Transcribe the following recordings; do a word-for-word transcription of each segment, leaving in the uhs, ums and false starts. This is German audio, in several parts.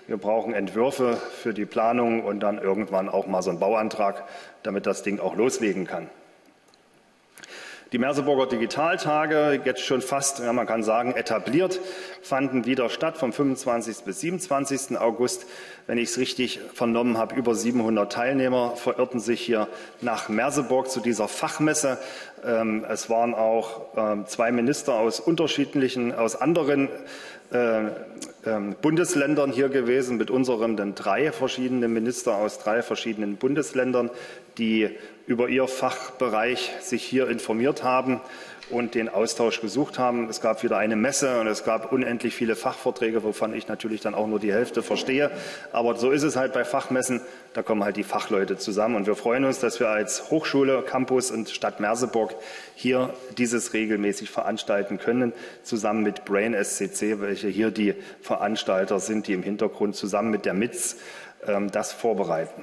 Wir brauchen Entwürfe für die Planung und dann irgendwann auch mal so einen Bauantrag, damit das Ding auch loslegen kann. Die Merseburger Digitaltage, jetzt schon fast, ja, man kann sagen, etabliert, fanden wieder statt vom fünfundzwanzigsten bis siebenundzwanzigsten August. Wenn ich es richtig vernommen habe, über siebenhundert Teilnehmer verirrten sich hier nach Merseburg zu dieser Fachmesse. Ähm, es waren auch ähm, zwei Minister aus unterschiedlichen, aus anderen äh, äh, Bundesländern hier gewesen, mit unserem dann drei verschiedene Minister aus drei verschiedenen Bundesländern, die über ihr Fachbereich sich hier informiert haben und den Austausch gesucht haben. Es gab wieder eine Messe und es gab unendlich viele Fachvorträge, wovon ich natürlich dann auch nur die Hälfte verstehe. Aber so ist es halt bei Fachmessen, da kommen halt die Fachleute zusammen. Und wir freuen uns, dass wir als Hochschule, Campus und Stadt Merseburg hier dieses regelmäßig veranstalten können, zusammen mit Brain S C C, welche hier die Veranstalter sind, die im Hintergrund zusammen mit der M I Z ähm, das vorbereiten.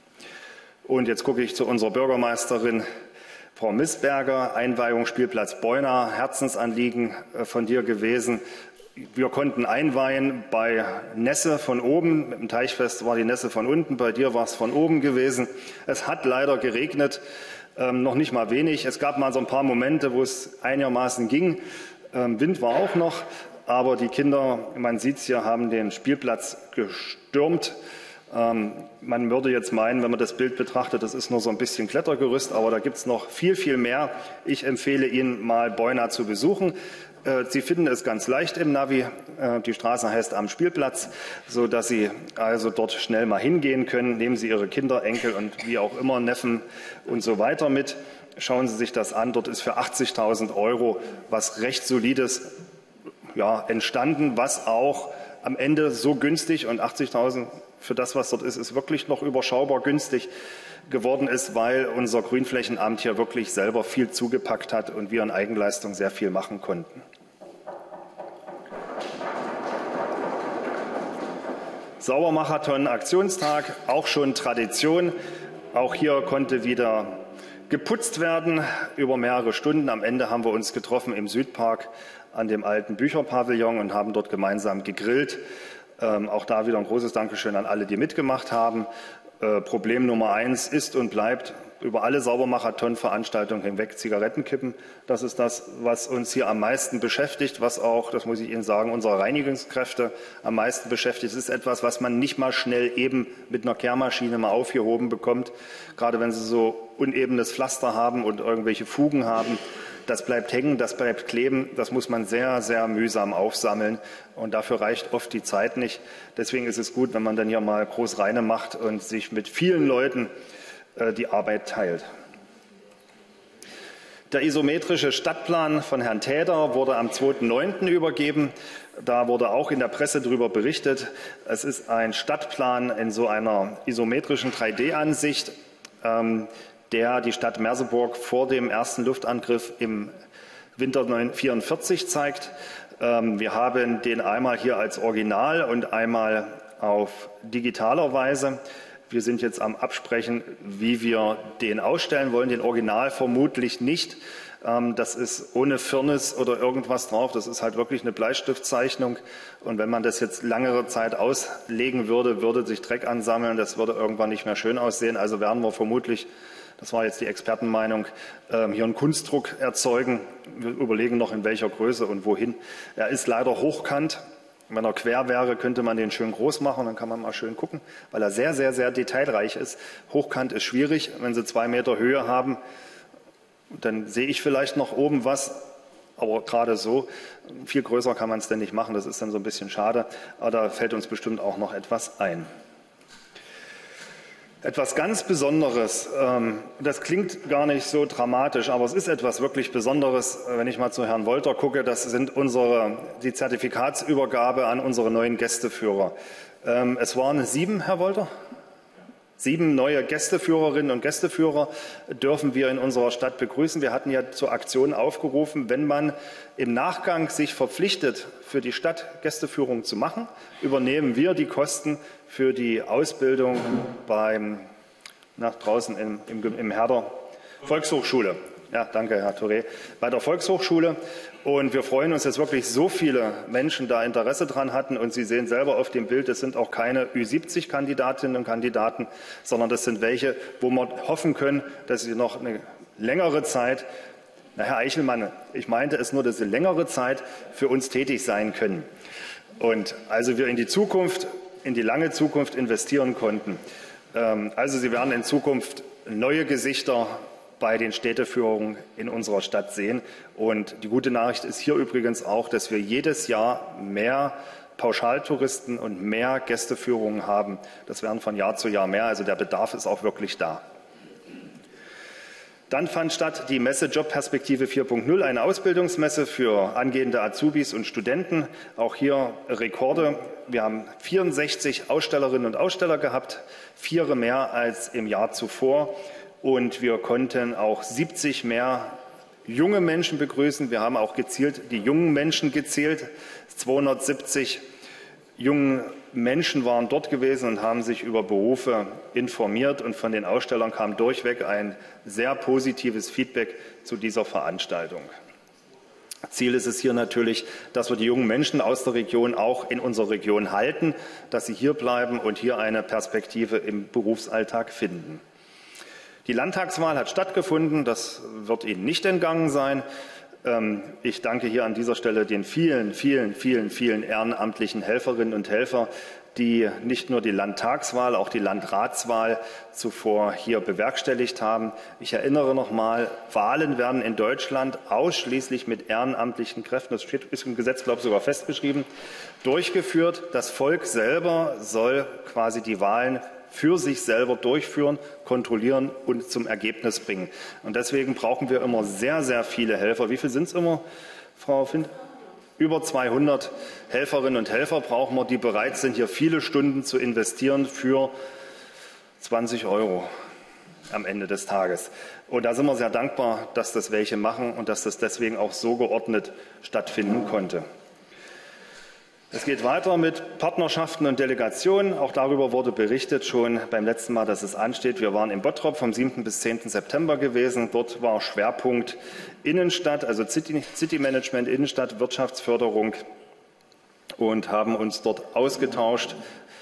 Und jetzt gucke ich zu unserer Bürgermeisterin, Frau Missberger, Einweihung Spielplatz Beuna, Herzensanliegen von dir gewesen. Wir konnten einweihen bei Nässe von oben, mit dem Teichfest war die Nässe von unten, bei dir war es von oben gewesen. Es hat leider geregnet, ähm, noch nicht mal wenig. Es gab mal so ein paar Momente, wo es einigermaßen ging. Ähm, Wind war auch noch, aber die Kinder, man sieht es hier, haben den Spielplatz gestürmt. Ähm, man würde jetzt meinen, wenn man das Bild betrachtet, das ist nur so ein bisschen Klettergerüst, aber da gibt es noch viel, viel mehr. Ich empfehle Ihnen mal Beuna zu besuchen. Äh, Sie finden es ganz leicht im Navi. Äh, die Straße heißt Am Spielplatz, so dass Sie also dort schnell mal hingehen können. Nehmen Sie Ihre Kinder, Enkel und wie auch immer, Neffen und so weiter mit. Schauen Sie sich das an. Dort ist für achtzigtausend Euro was recht Solides ja, entstanden, was auch am Ende so günstig und achtzigtausend für das, was dort ist, ist wirklich noch überschaubar günstig geworden ist, weil unser Grünflächenamt hier wirklich selber viel zugepackt hat und wir in Eigenleistung sehr viel machen konnten. Saubermarathon Aktionstag, auch schon Tradition. Auch hier konnte wieder geputzt werden über mehrere Stunden. Am Ende haben wir uns getroffen im Südpark an dem alten Bücherpavillon und haben dort gemeinsam gegrillt. Ähm, auch da wieder ein großes Dankeschön an alle, die mitgemacht haben. Äh, Problem Nummer eins ist und bleibt über alle Saubermarathon-Veranstaltungen hinweg Zigarettenkippen. Das ist das, was uns hier am meisten beschäftigt, was auch, das muss ich Ihnen sagen, unsere Reinigungskräfte am meisten beschäftigt. Es ist etwas, was man nicht mal schnell eben mit einer Kehrmaschine mal aufgehoben bekommt, gerade wenn Sie so unebenes Pflaster haben und irgendwelche Fugen haben. Das bleibt hängen, das bleibt kleben, das muss man sehr, sehr mühsam aufsammeln und dafür reicht oft die Zeit nicht. Deswegen ist es gut, wenn man dann hier mal groß reine macht und sich mit vielen Leuten äh, die Arbeit teilt. Der isometrische Stadtplan von Herrn Täder wurde am zweiten neunten übergeben. Da wurde auch in der Presse darüber berichtet. Es ist ein Stadtplan in so einer isometrischen drei D Ansicht. Ähm, der die Stadt Merseburg vor dem ersten Luftangriff im Winter neunzehnhundertvierundvierzig zeigt. Wir haben den einmal hier als Original und einmal auf digitaler Weise. Wir sind jetzt am Absprechen, wie wir den ausstellen wollen. Den Original vermutlich nicht. Das ist ohne Firnis oder irgendwas drauf. Das ist halt wirklich eine Bleistiftzeichnung. Und wenn man das jetzt längere Zeit auslegen würde, würde sich Dreck ansammeln. Das würde irgendwann nicht mehr schön aussehen. Also werden wir vermutlich, das war jetzt die Expertenmeinung, hier einen Kunstdruck erzeugen. Wir überlegen noch, in welcher Größe und wohin. Er ist leider hochkant. Wenn er quer wäre, könnte man den schön groß machen, dann kann man mal schön gucken, weil er sehr, sehr, sehr detailreich ist. Hochkant ist schwierig. Wenn Sie zwei Meter Höhe haben, dann sehe ich vielleicht noch oben was, aber gerade so, viel größer kann man es denn nicht machen. Das ist dann so ein bisschen schade, aber da fällt uns bestimmt auch noch etwas ein. Etwas ganz Besonderes, das klingt gar nicht so dramatisch, aber es ist etwas wirklich Besonderes, wenn ich mal zu Herrn Wolter gucke, das sind unsere, die Zertifikatsübergabe an unsere neuen Gästeführer. Es waren sieben, Herr Wolter? Sieben neue Gästeführerinnen und Gästeführer dürfen wir in unserer Stadt begrüßen. Wir hatten ja zur Aktion aufgerufen, wenn man im Nachgang sich verpflichtet, für die Stadt Gästeführung zu machen, übernehmen wir die Kosten für die Ausbildung beim, nach draußen im, im, im Herder Volkshochschule. Ja, danke, Herr Touré. Bei der Volkshochschule. Und wir freuen uns, dass wirklich so viele Menschen da Interesse dran hatten. Und Sie sehen selber auf dem Bild, es sind auch keine Ü siebzig Kandidatinnen und Kandidaten, sondern das sind welche, wo wir hoffen können, dass sie noch eine längere Zeit, na, Herr Eichelmann, ich meinte es nur, dass sie längere Zeit für uns tätig sein können. Und also wir in die Zukunft, in die lange Zukunft investieren konnten. Also Sie werden in Zukunft neue Gesichter bei den Städteführungen in unserer Stadt sehen. Und die gute Nachricht ist hier übrigens auch, dass wir jedes Jahr mehr Pauschaltouristen und mehr Gästeführungen haben. Das werden von Jahr zu Jahr mehr. Also der Bedarf ist auch wirklich da. Dann fand statt die Messe Jobperspektive vier Punkt null, eine Ausbildungsmesse für angehende Azubis und Studenten. Auch hier Rekorde. Wir haben vierundsechzig Ausstellerinnen und Aussteller gehabt, vier mehr als im Jahr zuvor. Und wir konnten auch siebzig mehr junge Menschen begrüßen. Wir haben auch gezielt die jungen Menschen gezählt. zweihundertsiebzig junge Menschen waren dort gewesen und haben sich über Berufe informiert. Und von den Ausstellern kam durchweg ein sehr positives Feedback zu dieser Veranstaltung. Ziel ist es hier natürlich, dass wir die jungen Menschen aus der Region auch in unserer Region halten, dass sie hier bleiben und hier eine Perspektive im Berufsalltag finden. Die Landtagswahl hat stattgefunden, das wird Ihnen nicht entgangen sein. Ich danke hier an dieser Stelle den vielen, vielen, vielen, vielen ehrenamtlichen Helferinnen und Helfern, die nicht nur die Landtagswahl, auch die Landratswahl zuvor hier bewerkstelligt haben. Ich erinnere noch mal, Wahlen werden in Deutschland ausschließlich mit ehrenamtlichen Kräften, das steht, ist im Gesetz, glaube ich, sogar festgeschrieben, durchgeführt. Das Volk selber soll quasi die Wahlen für sich selber durchführen, kontrollieren und zum Ergebnis bringen. Und deswegen brauchen wir immer sehr, sehr viele Helfer. Wie viele sind es immer, Frau Find? Über zweihundert Helferinnen und Helfer brauchen wir, die bereit sind, hier viele Stunden zu investieren für zwanzig Euro am Ende des Tages. Und da sind wir sehr dankbar, dass das welche machen und dass das deswegen auch so geordnet stattfinden konnte. Es geht weiter mit Partnerschaften und Delegationen. Auch darüber wurde berichtet schon beim letzten Mal, dass es ansteht. Wir waren in Bottrop vom siebten bis zehnten September gewesen. Dort war Schwerpunkt Innenstadt, also City, City Management, Innenstadt, Wirtschaftsförderung und haben uns dort ausgetauscht,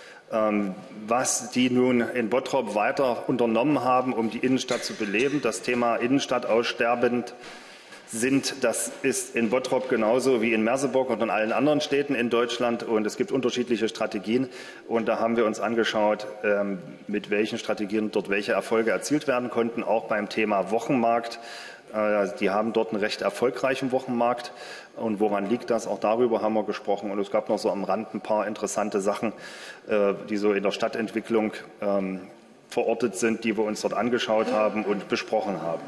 was die nun in Bottrop weiter unternommen haben, um die Innenstadt zu beleben. Das Thema Innenstadt aussterbend sind, das ist in Bottrop genauso wie in Merseburg und in allen anderen Städten in Deutschland. Und es gibt unterschiedliche Strategien. Und da haben wir uns angeschaut, mit welchen Strategien dort welche Erfolge erzielt werden konnten, auch beim Thema Wochenmarkt. Die haben dort einen recht erfolgreichen Wochenmarkt. Und woran liegt das? Auch darüber haben wir gesprochen. Und es gab noch so am Rand ein paar interessante Sachen, die so in der Stadtentwicklung verortet sind, die wir uns dort angeschaut haben und besprochen haben.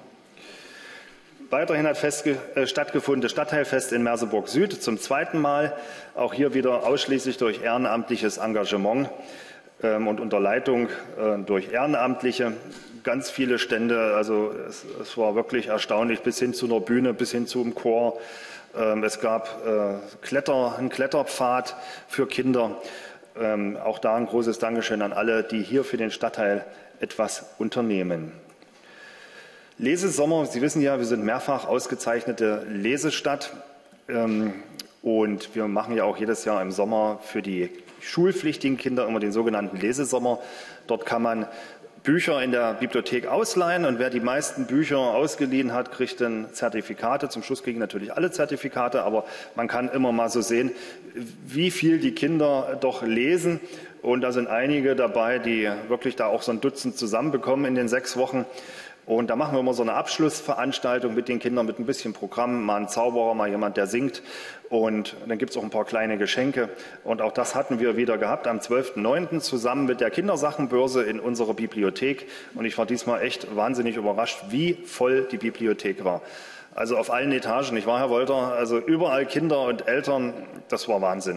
Weiterhin hat festge- äh, stattgefunden das Stadtteilfest in Merseburg Süd zum zweiten Mal. Auch hier wieder ausschließlich durch ehrenamtliches Engagement ähm, und unter Leitung äh, durch Ehrenamtliche. Ganz viele Stände, also es, es war wirklich erstaunlich, bis hin zu einer Bühne, bis hin zum Chor. Ähm, es gab äh, Kletter, einen Kletterpfad für Kinder. Ähm, auch da ein großes Dankeschön an alle, die hier für den Stadtteil etwas unternehmen. Lesesommer, Sie wissen ja, wir sind mehrfach ausgezeichnete Lesestadt und wir machen ja auch jedes Jahr im Sommer für die schulpflichtigen Kinder immer den sogenannten Lesesommer. Dort kann man Bücher in der Bibliothek ausleihen und wer die meisten Bücher ausgeliehen hat, kriegt dann Zertifikate. Zum Schluss kriegen natürlich alle Zertifikate, aber man kann immer mal so sehen, wie viel die Kinder doch lesen. Und da sind einige dabei, die wirklich da auch so ein Dutzend zusammenbekommen in den sechs Wochen. Und da machen wir immer so eine Abschlussveranstaltung mit den Kindern, mit ein bisschen Programm, mal ein Zauberer, mal jemand, der singt. Und dann gibt es auch ein paar kleine Geschenke. Und auch das hatten wir wieder gehabt am zwölften neunten zusammen mit der Kindersachenbörse in unserer Bibliothek. Und ich war diesmal echt wahnsinnig überrascht, wie voll die Bibliothek war. Also auf allen Etagen, nicht wahr, Herr Wolter? Also überall Kinder und Eltern, das war Wahnsinn.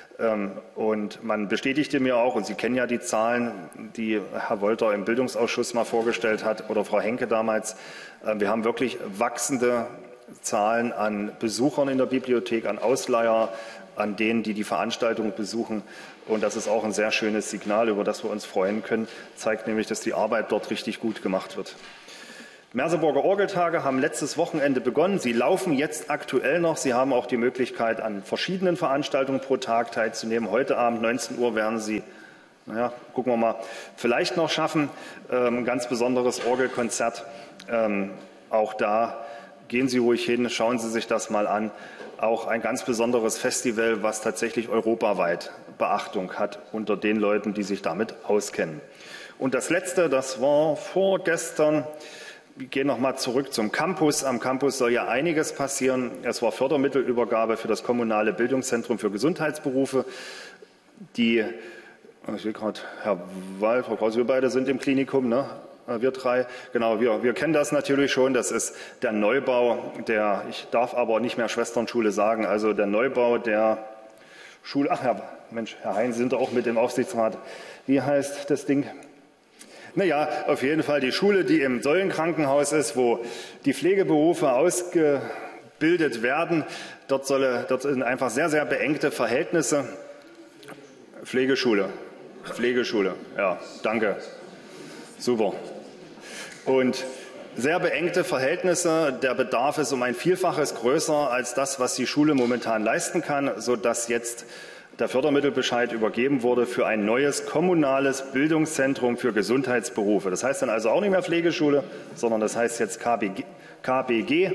Und man bestätigte mir auch, und Sie kennen ja die Zahlen, die Herr Wolter im Bildungsausschuss mal vorgestellt hat oder Frau Henke damals. Wir haben wirklich wachsende Zahlen an Besuchern in der Bibliothek, an Ausleiher, an denen, die die Veranstaltung besuchen. Und das ist auch ein sehr schönes Signal, über das wir uns freuen können. Zeigt nämlich, dass die Arbeit dort richtig gut gemacht wird. Merseburger Orgeltage haben letztes Wochenende begonnen. Sie laufen jetzt aktuell noch. Sie haben auch die Möglichkeit, an verschiedenen Veranstaltungen pro Tag teilzunehmen. Heute Abend neunzehn Uhr werden Sie, naja, gucken wir mal, vielleicht noch schaffen. Ähm, ein ganz besonderes Orgelkonzert. Ähm, auch da gehen Sie ruhig hin, schauen Sie sich das mal an. Auch ein ganz besonderes Festival, was tatsächlich europaweit Beachtung hat unter den Leuten, die sich damit auskennen. Und das Letzte, das war vorgestern. Wir gehen noch mal zurück zum Campus. Am Campus soll ja einiges passieren. Es war Fördermittelübergabe für das kommunale Bildungszentrum für Gesundheitsberufe. Die, ich will gerade, Herr Wall, Frau Kraus, wir beide sind im Klinikum, ne? Wir drei, genau, wir, wir kennen das natürlich schon. Das ist der Neubau der, ich darf aber nicht mehr Schwesternschule sagen, also der Neubau der Schule. Ach, Herr, Mensch, Herr Hein, Sie sind auch mit im Aufsichtsrat. Wie heißt das Ding? Naja, auf jeden Fall die Schule, die im Säulenkrankenhaus ist, wo die Pflegeberufe ausgebildet werden. Dort, soll, dort sind einfach sehr, sehr beengte Verhältnisse. Pflegeschule, Pflegeschule, ja, danke, super. Und sehr beengte Verhältnisse. Der Bedarf ist um ein Vielfaches größer als das, was die Schule momentan leisten kann, sodass jetzt der Fördermittelbescheid übergeben wurde für ein neues kommunales Bildungszentrum für Gesundheitsberufe. Das heißt dann also auch nicht mehr Pflegeschule, sondern das heißt jetzt K B G.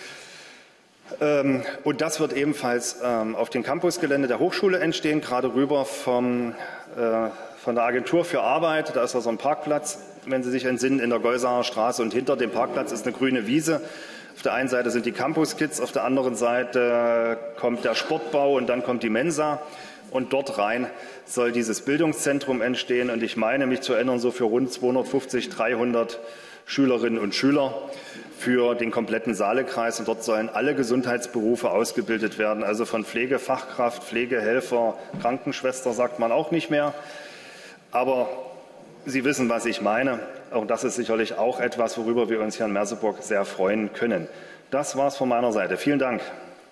Und das wird ebenfalls auf dem Campusgelände der Hochschule entstehen, gerade rüber vom, von der Agentur für Arbeit. Da ist also ein Parkplatz, wenn Sie sich entsinnen, in der Geusaer Straße. Und hinter dem Parkplatz ist eine grüne Wiese. Auf der einen Seite sind die Campus-Kids, auf der anderen Seite kommt der Sportbau und dann kommt die Mensa. Und dort rein soll dieses Bildungszentrum entstehen. Und ich meine, mich zu erinnern, so für rund zweihundertfünfzig, dreihundert Schülerinnen und Schüler für den kompletten Saalekreis. Und dort sollen alle Gesundheitsberufe ausgebildet werden. Also von Pflegefachkraft, Pflegehelfer, Krankenschwester sagt man auch nicht mehr. Aber Sie wissen, was ich meine. Und das ist sicherlich auch etwas, worüber wir uns hier in Merseburg sehr freuen können. Das war es von meiner Seite. Vielen Dank.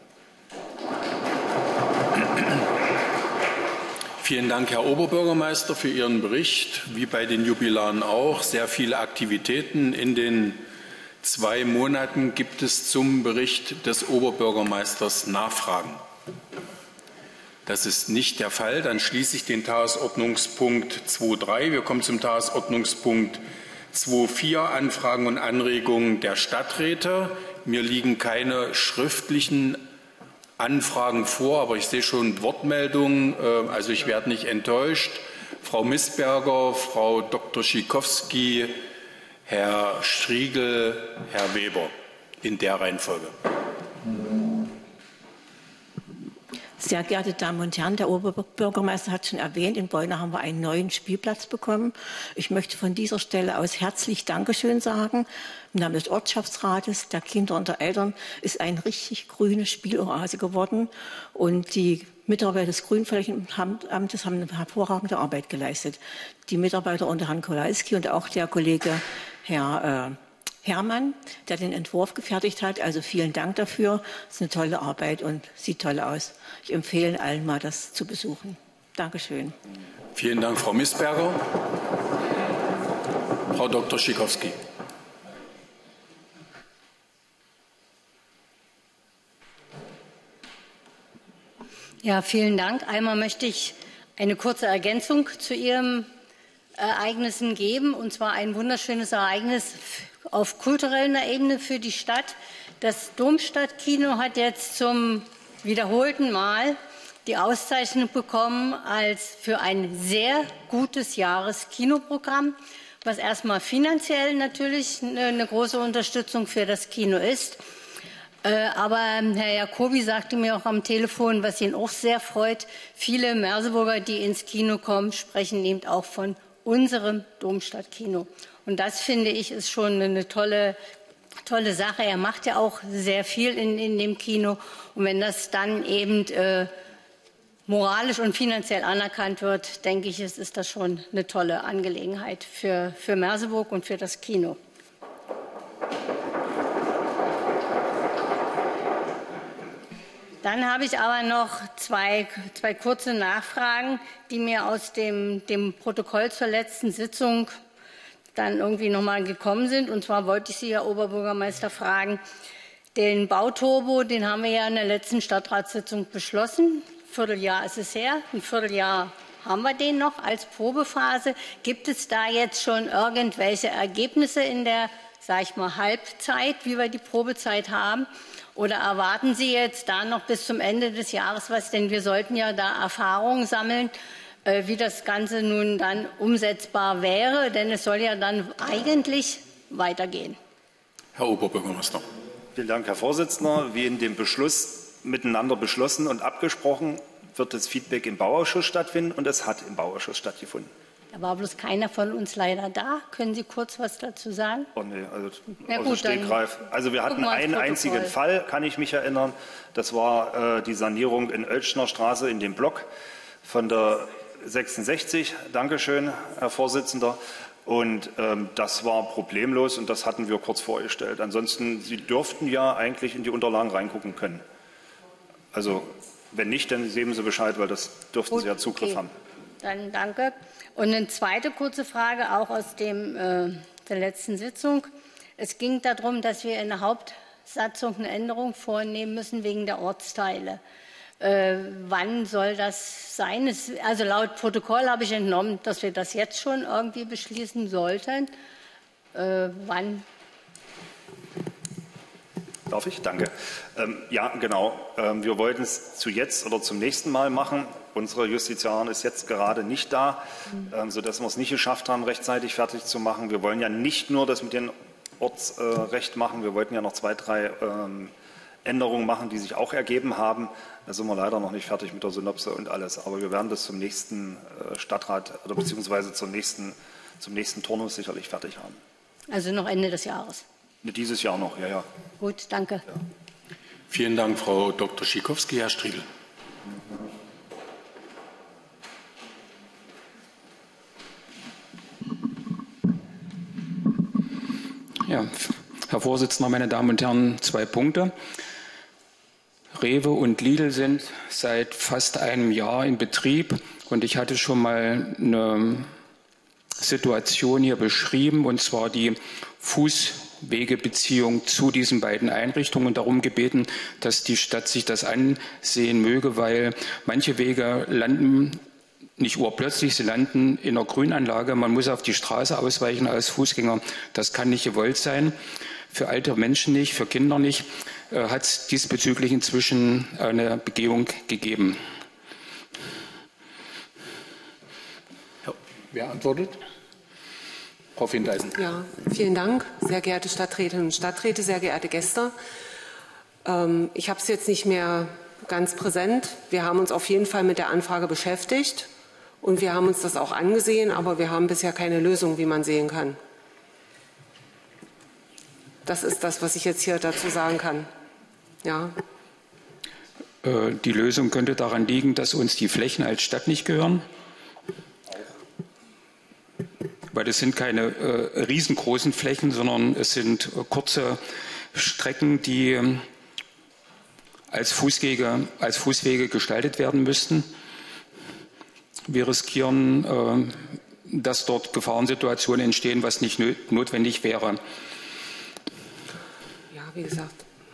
Vielen Dank, Herr Oberbürgermeister, für Ihren Bericht. Wie bei den Jubilaren auch, sehr viele Aktivitäten. In den zwei Monaten gibt es zum Bericht des Oberbürgermeisters Nachfragen. Das ist nicht der Fall. Dann schließe ich den Tagesordnungspunkt zwei Punkt drei. Wir kommen zum Tagesordnungspunkt zwei Punkt vier, Anfragen und Anregungen der Stadträte. Mir liegen keine schriftlichen Anfragen vor, aber ich sehe schon Wortmeldungen, also ich werde nicht enttäuscht. Frau Missberger, Frau Doktor Schikowski, Herr Striegel, Herr Weber, in der Reihenfolge. Sehr geehrte Damen und Herren, der Oberbürgermeister hat schon erwähnt, in Beuna haben wir einen neuen Spielplatz bekommen. Ich möchte von dieser Stelle aus herzlich Dankeschön sagen. Im Namen des Ortschaftsrates, der Kinder und der Eltern ist ein richtig grüne Spieloase geworden. Und die Mitarbeiter des Grünflächenamtes haben eine hervorragende Arbeit geleistet. Die Mitarbeiter unter Herrn Kolalski und auch der Kollege Herr äh, Hermann, der den Entwurf gefertigt hat. Also vielen Dank dafür. Das ist eine tolle Arbeit und sieht toll aus. Ich empfehle allen mal, das zu besuchen. Dankeschön. Vielen Dank, Frau Missberger. Frau Doktor Schikowski. Ja, vielen Dank. Einmal möchte ich eine kurze Ergänzung zu Ihren Ereignissen geben, und zwar ein wunderschönes Ereignis auf kultureller Ebene für die Stadt. Das Domstadtkino hat jetzt zum wiederholten Mal die Auszeichnung bekommen als für ein sehr gutes Jahreskinoprogramm, was erstmal finanziell natürlich eine große Unterstützung für das Kino ist. Aber Herr Jacobi sagte mir auch am Telefon, was ihn auch sehr freut, viele Merseburger, die ins Kino kommen, sprechen eben auch von unserem Domstadtkino. Und das, finde ich, ist schon eine tolle, tolle Sache. Er macht ja auch sehr viel in, in dem Kino. Und wenn das dann eben äh, moralisch und finanziell anerkannt wird, denke ich, ist, ist das schon eine tolle Angelegenheit für, für Merseburg und für das Kino. Dann habe ich aber noch zwei, zwei kurze Nachfragen, die mir aus dem, dem Protokoll zur letzten Sitzung dann irgendwie noch mal gekommen sind. Und zwar wollte ich Sie, Herr Oberbürgermeister, fragen, den Bauturbo, den haben wir ja in der letzten Stadtratssitzung beschlossen. Ein Vierteljahr ist es her, ein Vierteljahr haben wir den noch als Probephase. Gibt es da jetzt schon irgendwelche Ergebnisse in der, sag ich mal, Halbzeit, wie wir die Probezeit haben? Oder erwarten Sie jetzt da noch bis zum Ende des Jahres was? Denn wir sollten ja da Erfahrungen sammeln, äh, wie das Ganze nun dann umsetzbar wäre. Denn es soll ja dann eigentlich weitergehen. Herr Oberbürgermeister. Vielen Dank, Herr Vorsitzender. Wie in dem Beschluss miteinander beschlossen und abgesprochen, wird das Feedback im Bauausschuss stattfinden und es hat im Bauausschuss stattgefunden. Da war bloß keiner von uns leider da. Können Sie kurz was dazu sagen? Oh nee, also Na aus gut, dem Stegreif. Also wir hatten einen einzigen Fall, kann ich mich erinnern. Das war äh, die Sanierung in Oelschner Straße in dem Block von der sechsundsechzig. Dankeschön, Herr Vorsitzender. Und ähm, das war problemlos und das hatten wir kurz vorgestellt. Ansonsten, Sie dürften ja eigentlich in die Unterlagen reingucken können. Also wenn nicht, dann geben Sie Bescheid, weil das dürften Gut, Sie ja Zugriff okay. haben. Dann danke. Und eine zweite kurze Frage, auch aus dem, äh, der letzten Sitzung. Es ging darum, dass wir in der Hauptsatzung eine Änderung vornehmen müssen wegen der Ortsteile. Äh, wann soll das sein? Es, also laut Protokoll habe ich entnommen, dass wir das jetzt schon irgendwie beschließen sollten. Äh, wann? Darf ich? Danke. Ähm, ja, genau. Ähm, wir wollten es zu jetzt oder zum nächsten Mal machen. Unsere Justiziarin ist jetzt gerade nicht da, mhm. ähm, sodass wir es nicht geschafft haben, rechtzeitig fertig zu machen. Wir wollen ja nicht nur das mit dem Ortsrecht äh, machen, wir wollten ja noch zwei, drei ähm, Änderungen machen, die sich auch ergeben haben. Da sind wir leider noch nicht fertig mit der Synopse und alles. Aber wir werden das zum nächsten äh, Stadtrat oder beziehungsweise zum nächsten, zum nächsten Turnus sicherlich fertig haben. Also noch Ende des Jahres? Dieses Jahr noch, ja, ja. Gut, danke. Ja. Vielen Dank, Frau Doktor Schikowski. Herr Striegel. Ja, Herr Vorsitzender, meine Damen und Herren, zwei Punkte. Rewe und Lidl sind seit fast einem Jahr in Betrieb und ich hatte schon mal eine Situation hier beschrieben, und zwar die Fußwegebeziehung zu diesen beiden Einrichtungen und darum gebeten, dass die Stadt sich das ansehen möge, weil manche Wege landen nicht urplötzlich, sie landen in einer Grünanlage. Man muss auf die Straße ausweichen als Fußgänger. Das kann nicht gewollt sein. Für alte Menschen nicht, für Kinder nicht. Äh, hat es diesbezüglich inzwischen eine Begehung gegeben. Ja, wer antwortet? Frau Findeisen. Ja, vielen Dank, sehr geehrte Stadträtinnen und Stadträte, sehr geehrte Gäste. Ähm, ich habe es jetzt nicht mehr ganz präsent. Wir haben uns auf jeden Fall mit der Anfrage beschäftigt. Und wir haben uns das auch angesehen, aber wir haben bisher keine Lösung, wie man sehen kann. Das ist das, was ich jetzt hier dazu sagen kann. Ja. Die Lösung könnte daran liegen, dass uns die Flächen als Stadt nicht gehören. Weil es sind keine äh, riesengroßen Flächen, sondern es sind äh, kurze Strecken, die äh, als Fußwege, als Fußwege gestaltet werden müssten. Wir riskieren, äh, dass dort Gefahrensituationen entstehen, was nicht notwendig wäre. Ja, wie gesagt.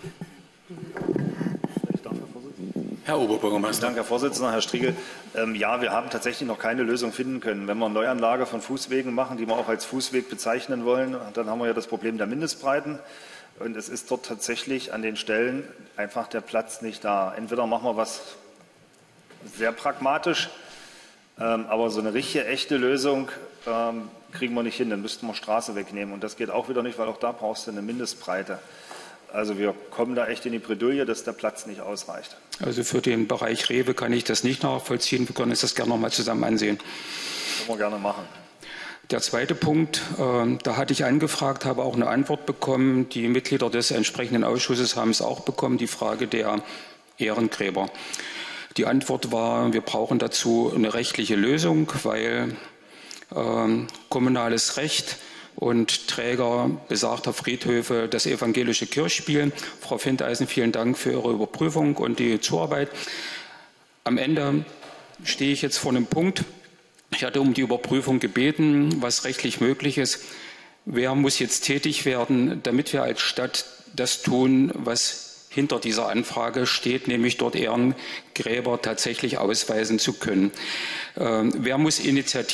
Herr Oberbürgermeister. Danke, Herr Vorsitzender. Herr Striegel. Ähm, ja, wir haben tatsächlich noch keine Lösung finden können. Wenn wir eine Neuanlage von Fußwegen machen, die wir auch als Fußweg bezeichnen wollen, dann haben wir ja das Problem der Mindestbreiten. Und es ist dort tatsächlich an den Stellen einfach der Platz nicht da. Entweder machen wir was sehr pragmatisch, ähm, aber so eine richtige, echte Lösung ähm, kriegen wir nicht hin. Dann müssten wir Straße wegnehmen. Und das geht auch wieder nicht, weil auch da brauchst du eine Mindestbreite. Also wir kommen da echt in die Bredouille, dass der Platz nicht ausreicht. Also für den Bereich Rewe kann ich das nicht nachvollziehen. Wir können uns das gerne noch mal zusammen ansehen. Das können wir gerne machen. Der zweite Punkt, äh, da hatte ich angefragt, habe auch eine Antwort bekommen. Die Mitglieder des entsprechenden Ausschusses haben es auch bekommen, die Frage der Ehrengräber. Die Antwort war, wir brauchen dazu eine rechtliche Lösung, weil äh, kommunales Recht und Träger besagter Friedhöfe das evangelische Kirchspiel. Frau Findeisen, vielen Dank für Ihre Überprüfung und die Zuarbeit. Am Ende stehe ich jetzt vor einem Punkt. Ich hatte um die Überprüfung gebeten, was rechtlich möglich ist. wer muss jetzt tätig werden, damit wir als Stadt das tun, was hinter dieser Anfrage steht, nämlich dort Ehrengräber tatsächlich ausweisen zu können. Ähm, wer muss Initiative